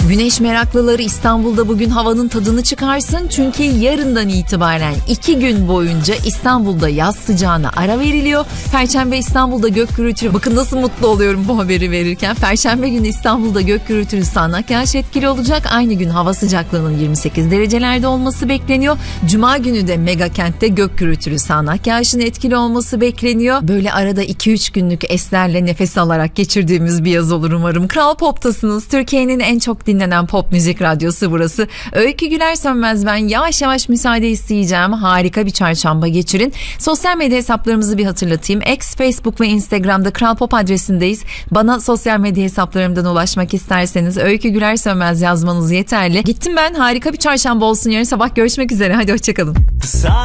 Güneş meraklıları İstanbul'da bugün havanın tadını çıkarsın. Çünkü yarından itibaren 2 gün boyunca İstanbul'da yaz sıcağına ara veriliyor. Perşembe İstanbul'da gök gürültülü. Bakın nasıl mutlu oluyorum bu haberi verirken. Perşembe günü İstanbul'da gök gürültülü sağanak yağış etkili olacak. Aynı gün hava sıcaklığının 28 derecelerde olması bekleniyor. Cuma günü de mega kentte gök gürültülü sağanak yağışın etkili olması bekleniyor. Böyle arada 2-3 günlük eslerle nefes alarak geçirdiğimiz bir yaz olur umarım. Kral Pop'tasınız. Türkiye'nin en çok dinlenen pop müzik radyosu burası. Öykü Güler Sönmez ben. Yavaş yavaş müsaade isteyeceğim. Harika bir çarşamba geçirin. Sosyal medya hesaplarımızı bir hatırlatayım. X, Facebook ve Instagram'da Kral Pop adresindeyiz. Bana sosyal medya hesaplarımdan ulaşmak isterseniz Öykü Güler Sönmez yazmanız yeterli. Gittim ben. Harika bir çarşamba olsun. Yarın sabah görüşmek üzere. Hadi hoşçakalın.